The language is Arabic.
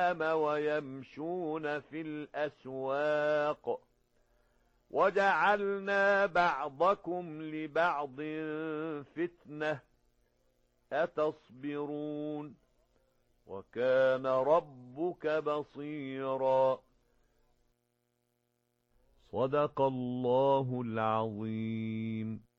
ويمشون في الأسواق وجعلنا بعضكم لبعض فتنة أتصبرون وكان ربك بصيرا صدق الله العظيم.